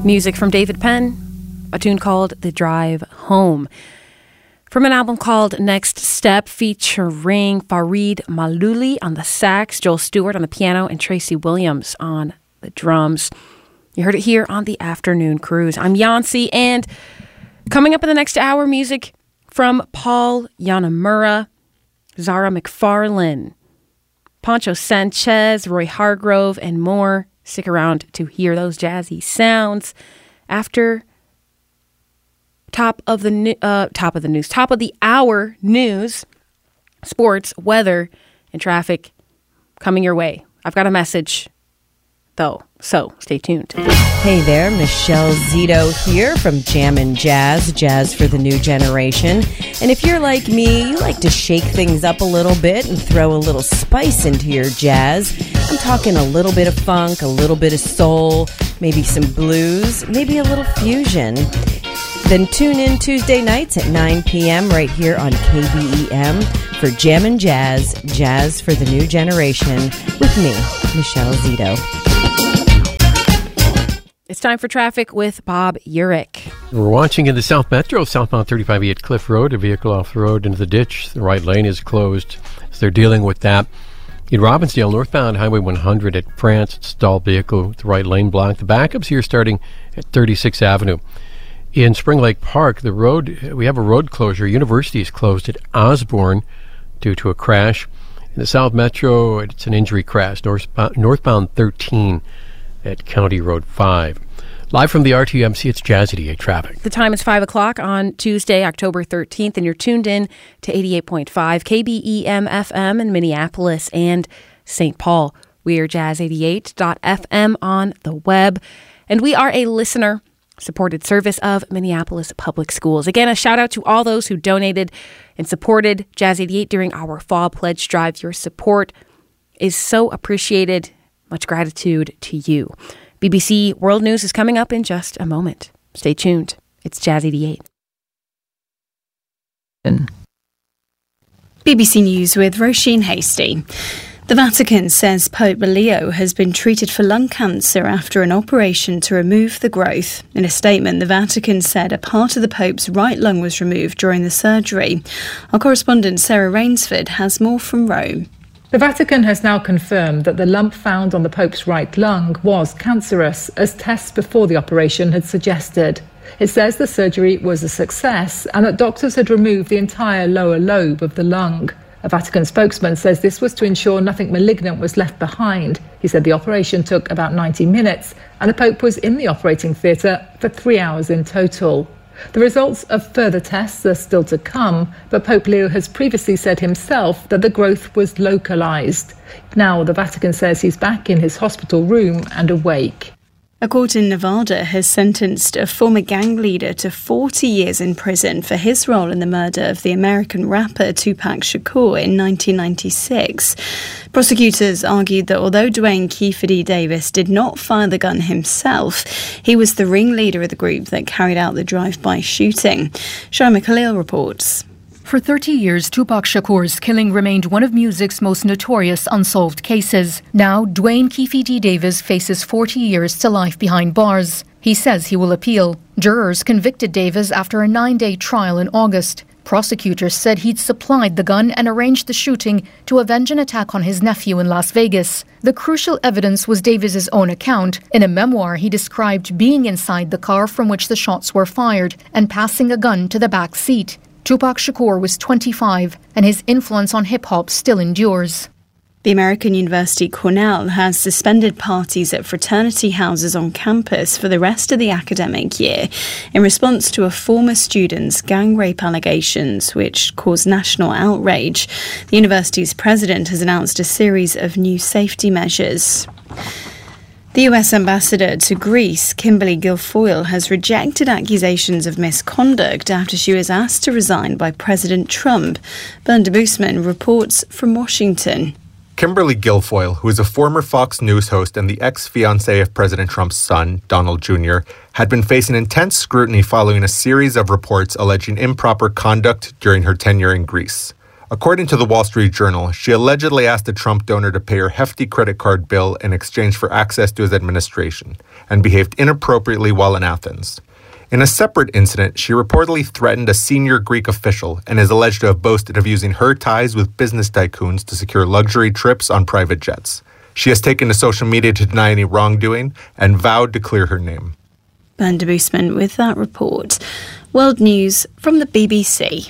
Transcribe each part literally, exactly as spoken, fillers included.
Music from David Penn, a tune called The Drive Home. From an album called Next Step, featuring Farid Malouli on the sax, Joel Stewart on the piano, and Tracy Williams on the drums. You heard it here on the Afternoon Cruise. I'm Yancy, and coming up in the next hour, music from Paul Yanamura, Zara McFarlane, Poncho Sanchez, Roy Hargrove, and more. Stick around to hear those jazzy sounds after top of the new, uh, top of the news, top of the hour news, sports, weather, and traffic coming your way. I've got a message, though, so stay tuned. Hey there, Michelle Zito here from Jammin' Jazz, Jazz for the New Generation. And if you're like me, you like to shake things up a little bit and throw a little spice into your jazz. I'm talking a little bit of funk, a little bit of soul, maybe some blues, maybe a little fusion. Then tune in Tuesday nights at nine p.m. right here on K B E M for Jammin' Jazz, Jazz for the New Generation with me, Michelle Zito. It's time for traffic with Bob Urich. We're watching in the South Metro, southbound thirty-five E at Cliff Road, a vehicle off the road into the ditch. The right lane is closed, so they're dealing with that. In Robbinsdale, northbound Highway one hundred at France, stalled vehicle with the right lane blocked. The backups here starting at thirty-sixth Avenue. In Spring Lake Park, the road, we have a road closure. University is closed at Osborne due to a crash. In the South Metro, it's an injury crash, northbound, northbound thirteen at County Road five. Live from the R T M C, it's Jazz eighty-eight traffic. The time is five o'clock on Tuesday, October thirteenth, and you're tuned in to eighty-eight point five K B E M F M in Minneapolis and Saint Paul. We are jazz eighty-eight dot f m on the web, and we are a listener-supported service of Minneapolis Public Schools. Again, a shout-out to all those who donated and supported Jazz eighty-eight during our Fall Pledge Drive. Your support is so appreciated. Much gratitude to you. B B C World News is coming up in just a moment. Stay tuned. It's Jazz eighty-eight. B B C News with Roisin Hasty. The Vatican says Pope Leo has been treated for lung cancer after an operation to remove the growth. In a statement, the Vatican said a part of the Pope's right lung was removed during the surgery. Our correspondent Sarah Rainsford has more from Rome. The Vatican has now confirmed that the lump found on the Pope's right lung was cancerous, as tests before the operation had suggested. It says the surgery was a success and that doctors had removed the entire lower lobe of the lung. A Vatican spokesman says this was to ensure nothing malignant was left behind. He said the operation took about ninety minutes and the Pope was in the operating theatre for three hours in total. The results of further tests are still to come, but Pope Leo has previously said himself that the growth was localised. Now the Vatican says he's back in his hospital room and awake. A court in Nevada has sentenced a former gang leader to forty years in prison for his role in the murder of the American rapper Tupac Shakur in nineteen ninety-six. Prosecutors argued that although Dwayne Keefe D. Davis did not fire the gun himself, he was the ringleader of the group that carried out the drive-by shooting. Sharma Khalil reports. For thirty years, Tupac Shakur's killing remained one of music's most notorious unsolved cases. Now, Dwayne Keefe D. Davis faces forty years to life behind bars. He says he will appeal. Jurors convicted Davis after a nine-day trial in August. Prosecutors said he'd supplied the gun and arranged the shooting to avenge an attack on his nephew in Las Vegas. The crucial evidence was Davis's own account. In a memoir, he described being inside the car from which the shots were fired and passing a gun to the back seat. Tupac Shakur was twenty-five, and his influence on hip-hop still endures. The American University Cornell has suspended parties at fraternity houses on campus for the rest of the academic year in response to a former student's gang rape allegations, which caused national outrage. The university's president has announced a series of new safety measures. The U S ambassador to Greece, Kimberly Guilfoyle, has rejected accusations of misconduct after she was asked to resign by President Trump. Belinda Boosman reports from Washington. Kimberly Guilfoyle, who is a former Fox News host and the ex-fiancée of President Trump's son, Donald Junior, had been facing intense scrutiny following a series of reports alleging improper conduct during her tenure in Greece. According to the Wall Street Journal, she allegedly asked a Trump donor to pay her hefty credit card bill in exchange for access to his administration, and behaved inappropriately while in Athens. In a separate incident, she reportedly threatened a senior Greek official and is alleged to have boasted of using her ties with business tycoons to secure luxury trips on private jets. She has taken to social media to deny any wrongdoing and vowed to clear her name. Ben de Boosman with that report. World News from the B B C.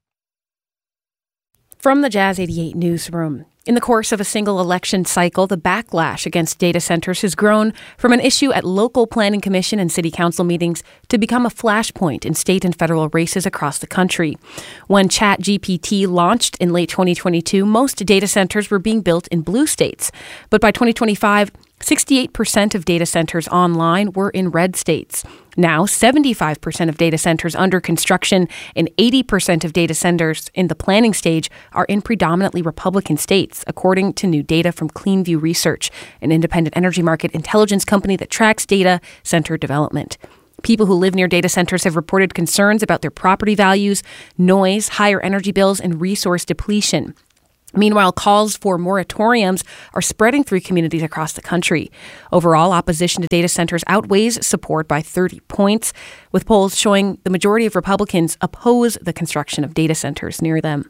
From the Jazz eighty-eight newsroom. In the course of a single election cycle, the backlash against data centers has grown from an issue at local planning commission and city council meetings to become a flashpoint in state and federal races across the country. When ChatGPT launched in late twenty twenty-two, most data centers were being built in blue states. But by twenty twenty-five, sixty-eight percent of data centers online were in red states. Now, seventy-five percent of data centers under construction and eighty percent of data centers in the planning stage are in predominantly Republican states, according to new data from CleanView Research, an independent energy market intelligence company that tracks data center development. People who live near data centers have reported concerns about their property values, noise, higher energy bills, and resource depletion. Meanwhile, calls for moratoriums are spreading through communities across the country. Overall, opposition to data centers outweighs support by thirty points, with polls showing the majority of Republicans oppose the construction of data centers near them.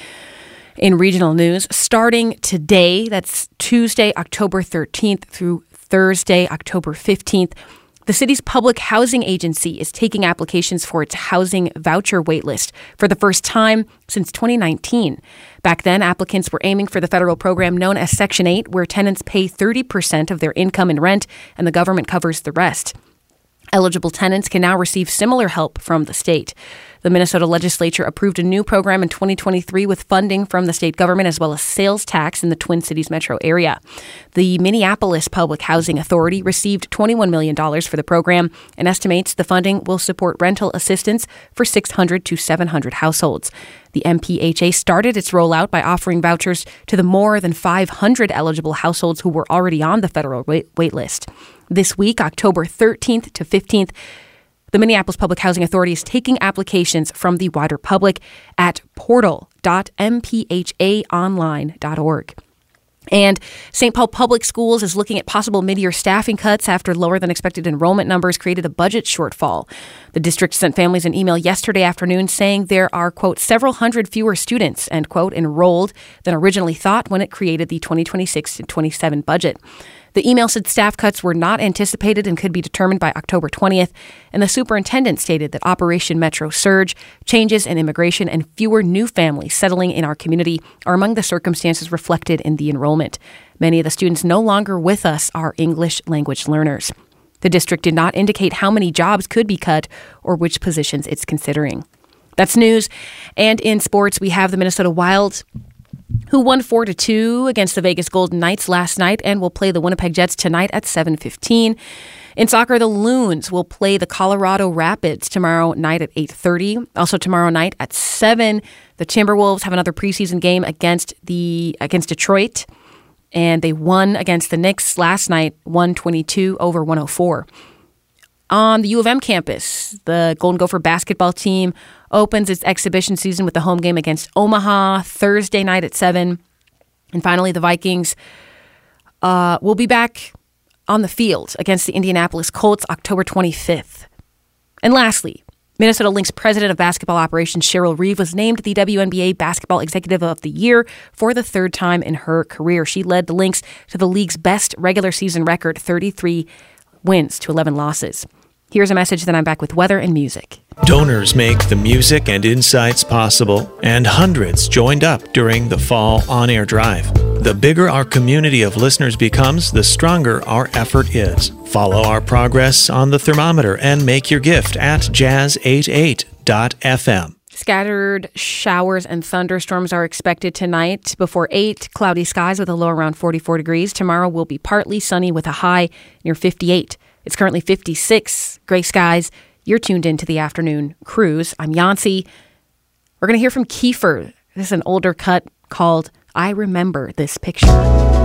In regional news, starting today, that's Tuesday, October thirteenth through Thursday, October fifteenth, the city's public housing agency is taking applications for its housing voucher waitlist for the first time since twenty nineteen. Back then, applicants were aiming for the federal program known as Section eight, where tenants pay thirty percent of their income in rent and the government covers the rest. Eligible tenants can now receive similar help from the state. The Minnesota legislature approved a new program in twenty twenty-three with funding from the state government as well as sales tax in the Twin Cities metro area. The Minneapolis Public Housing Authority received twenty-one million dollars for the program and estimates the funding will support rental assistance for six hundred to seven hundred households. The M P H A started its rollout by offering vouchers to the more than five hundred eligible households who were already on the federal wait, wait list. This week, October thirteenth to fifteenth, the Minneapolis Public Housing Authority is taking applications from the wider public at portal dot m p h a online dot org. And Saint Paul Public Schools is looking at possible mid-year staffing cuts after lower than expected enrollment numbers created a budget shortfall. The district sent families an email yesterday afternoon saying there are, quote, several hundred fewer students, end quote, enrolled than originally thought when it created the twenty twenty-six to twenty-seven budget. The email said staff cuts were not anticipated and could be determined by October twentieth, and the superintendent stated that Operation Metro Surge, changes in immigration, and fewer new families settling in our community are among the circumstances reflected in the enrollment. Many of the students no longer with us are English language learners. The district did not indicate how many jobs could be cut or which positions it's considering. That's news. And in sports, we have the Minnesota Wild, who won four to two against the Vegas Golden Knights last night and will play the Winnipeg Jets tonight at seven fifteen. In soccer, the Loons will play the Colorado Rapids tomorrow night at eight thirty. Also tomorrow night at seven, the Timberwolves have another preseason game against the against Detroit, and they won against the Knicks last night, one twenty-two over one oh four. On the U of M campus, the Golden Gopher basketball team opens its exhibition season with the home game against Omaha Thursday night at seven. And finally, the Vikings uh, will be back on the field against the Indianapolis Colts October twenty-fifth. And lastly, Minnesota Lynx president of basketball operations Cheryl Reeve was named the W N B A Basketball Executive of the Year for the third time in her career. She led the Lynx to the league's best regular season record, thirty-three wins to eleven losses. Here's a message, then I'm back with weather and music. Donors make the music and insights possible, and hundreds joined up during the Fall On-Air Drive. The bigger our community of listeners becomes, the stronger our effort is. Follow our progress on the thermometer and make your gift at jazz eighty-eight dot f m. Scattered showers and thunderstorms are expected tonight before eight. Cloudy skies with a low around forty-four degrees. Tomorrow will be partly sunny with a high near fifty-eight. It's currently fifty-six. Gray skies. You're tuned into the afternoon cruise. I'm Yancy. We're going to hear from Kiefer. This is an older cut called I Remember This Picture.